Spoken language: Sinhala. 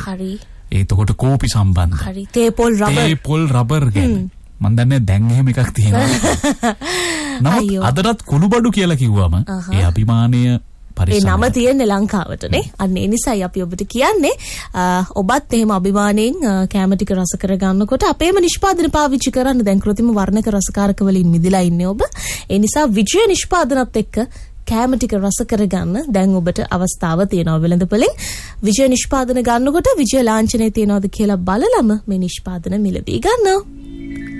හරි. එතකොට කෝපි සම්බන්ධ. හරි. තේපොල් රබර් ගැන. මම දන්නේ දැන් එහෙම එකක් තියෙනවා. නමුත් අදටත් කුළුබඩු කියලා කිව්වම ඒ අභිමානය ඒ නම තියෙන්නේ ලංකාවටනේ. අන්න ඒ නිසායි අපි ඔබට කියන්නේ ඔබත් එහෙම අභිමාණයෙන් කැම ටික රස කර ගන්නකොට අපේම නිෂ්පාදන පාවිච්චි කරන්න. දැන් කෘත්‍රිම වර්ණක රසකාරක වලින් මිදලා ඉන්නේ ඔබ. ඒ නිසා විජය නිෂ්පාදනත් එක්ක කැම ටික රස කරගන්න දැන් ඔබට අවස්ථාව තියෙනවා. වෙළඳපොලෙන් විජය නිෂ්පාදන ගන්නකොට විජය ලාංඡනය තියනවාද කියලා බලලම මේ නිෂ්පාදන මිලදී ගන්නවා.